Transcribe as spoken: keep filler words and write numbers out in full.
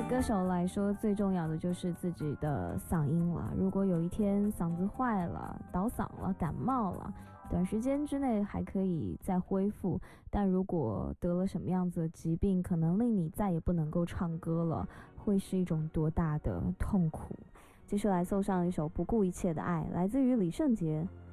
歌手来说，最重要的就是自己的嗓音了。如果有一天嗓子坏了、倒嗓了、感冒了，短时间之内还可以再恢复，但如果得了什么样子的疾病，可能令你再也不能够唱歌了，会是一种多大的痛苦。接下来送上一首《不顾一切的爱》，来自于李圣杰。